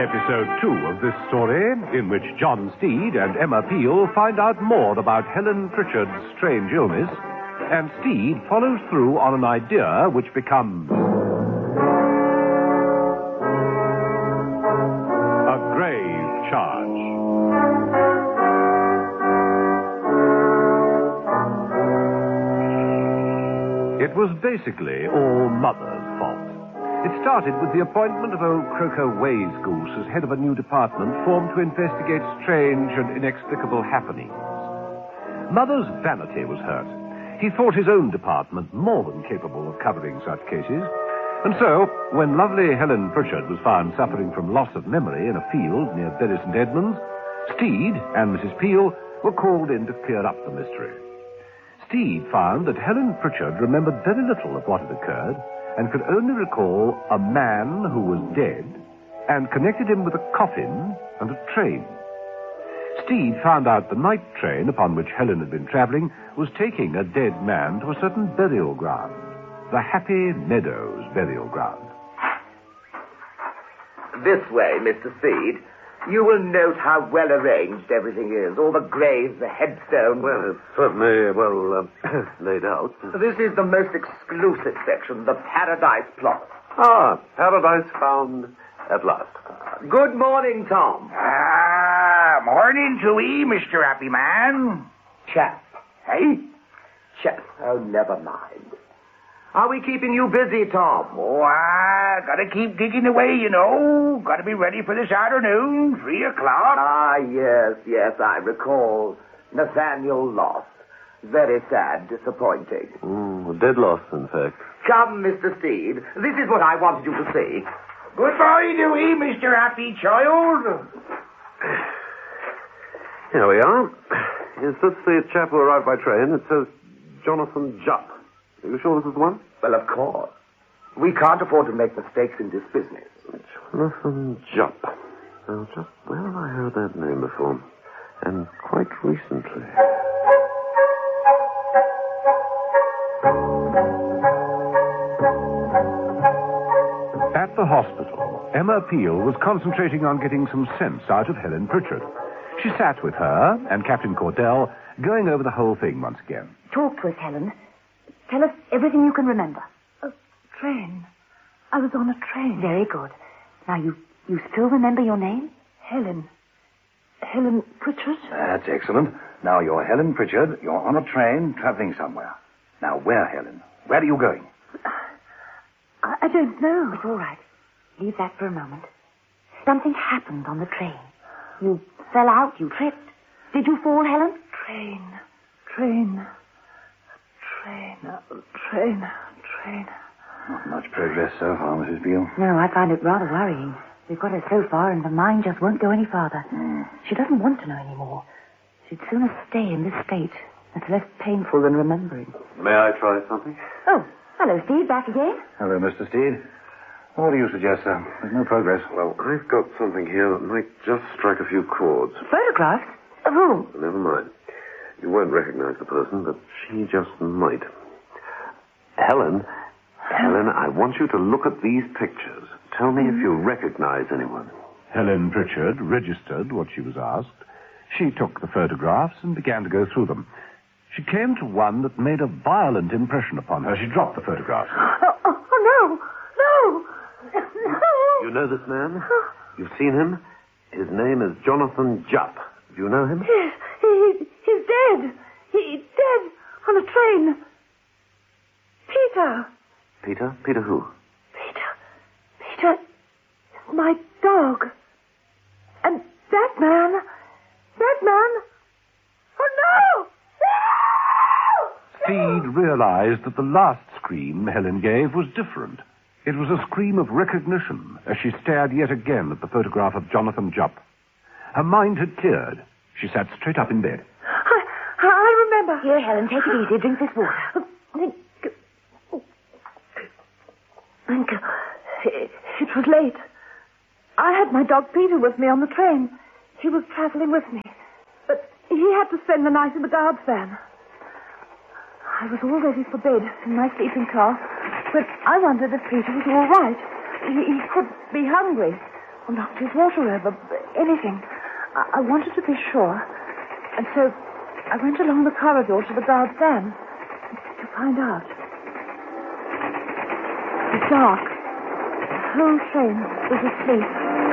Episode 2 of this story, in which John Steed and Emma Peel find out more about Helen Pritchard's strange illness, and Steed follows through on an idea which becomes a grave charge. It was basically all Mother's fault. It started with the appointment of old Croker Waysgoose as head of a new department formed to investigate strange and inexplicable happenings. Mother's vanity was hurt. He thought his own department more than capable of covering such cases. And so, when lovely Helen Pritchard was found suffering from loss of memory in a field near Bury St. Edmunds, Steed and Mrs. Peel were called in to clear up the mystery. Steed found that Helen Pritchard remembered very little of what had occurred, and could only recall a man who was dead and connected him with a coffin and a train. Steed found out the night train upon which Helen had been traveling was taking a dead man to a certain burial ground, the Happy Meadows burial ground. This way, Mr. Steed. You will note how well arranged everything is. All the graves, the headstones. Well, it's certainly laid out. This is the most exclusive section, the Paradise Plot. Ah, paradise found at last. Good morning, Tom. Morning to ye, Mr. Happy Man. Chap. Hey? Chap. Oh, never mind. Are we keeping you busy, Tom? Oh, I gotta keep digging away, you know. Gotta be ready for this afternoon, 3 o'clock. Ah, yes, I recall. Nathaniel lost. Very sad, disappointing. Dead loss, in fact. Come, Mr. Steed. This is what I wanted you to see. Goodbye to ye, Mr. Happy Child. Here we are. Is this the chap who arrived by train? It says Jonathan Jupp. Are you sure this is the one? Well, of course. We can't afford to make mistakes in this business. Jonathan Jupp. Now, just where have I heard that name before? And quite recently. At the hospital, Emma Peel was concentrating on getting some sense out of Helen Pritchard. She sat with her and Captain Cordell, going over the whole thing once again. Talk to us, Helen. Tell us everything you can remember. A train. I was on a train. Very good. Now, you still remember your name? Helen Pritchard? That's excellent. Now, you're Helen Pritchard. You're on a train traveling somewhere. Now, where, Helen? Where are you going? I don't know. It's all right. Leave that for a moment. Something happened on the train. You fell out. You tripped. Did you fall, Helen? Train. Not much progress so far, Mrs. Beale. No, I find it rather worrying. We've got her so far, and the mind just won't go any farther. She doesn't want to know any more. She'd sooner stay in this state. It's less painful than remembering. May I try something? Oh, hello, Steve. Back again? Hello, Mr. Steed. What do you suggest, sir? There's no progress. Well, I've got something here that might just strike a few chords. Photographs? Of whom? Never mind. You won't recognize the person, but she just might. Helen, I want you to look at these pictures. Tell me if you recognize anyone. Helen Pritchard registered what she was asked. She took the photographs and began to go through them. She came to one that made a violent impression upon her. She dropped the photograph. Oh, no. You know this man? You've seen him? His name is Jonathan Jupp. Do you know him? Yes, he's dead. He's dead on a train. Peter. Peter who? Peter is my dog. And that man. Oh, no! Steed realized that the last scream Helen gave was different. It was a scream of recognition as she stared yet again at the photograph of Jonathan Jupp. Her mind had cleared. She sat straight up in bed. I remember. Here, Helen, take it easy. Drink this water. Thank you. It was late. I had my dog Peter with me on the train. He was traveling with me. But he had to spend the night in the guard's van. I was all ready for bed in my sleeping car, but I wondered if Peter was all right. He could be hungry. knocked his water over, anything. I wanted to be sure. And so I went along the corridor to the guard's van to find out. It was dark. The whole train was asleep.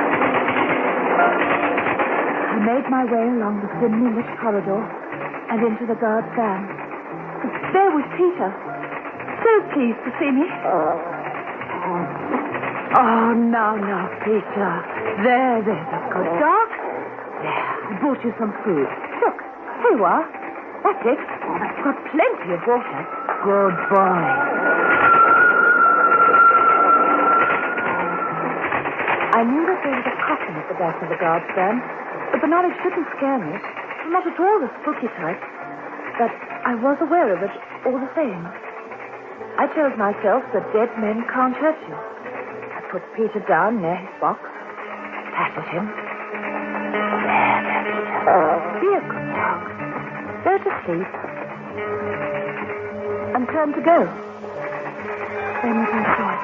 I made my way along the thinly lit corridor and into the guard's van. There was Peter. So pleased to see me. Oh, now, Peter. There, that's good. Doc? There, I brought you some food. Look, here you are. That's it. I've got plenty of water. Good boy. I knew that there was a coffin at the back of the guard's van, but the knowledge didn't scare me. Not at all the spooky type. But I was aware of it all the same. I told myself that dead men can't hurt you. I put Peter down near his box, patted him. There, be a good dog. Go to sleep. And turned to go. Then as I saw it,